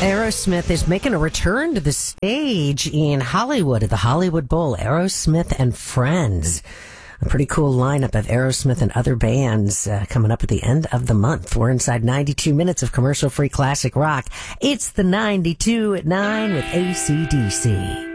Aerosmith is making a return to the stage in Hollywood at the Hollywood Bowl. Aerosmith and Friends. A pretty cool lineup of Aerosmith and other bands coming up at the end of the month. We're inside 92 minutes of commercial-free classic rock. It's the 92 at 9 with AC/DC.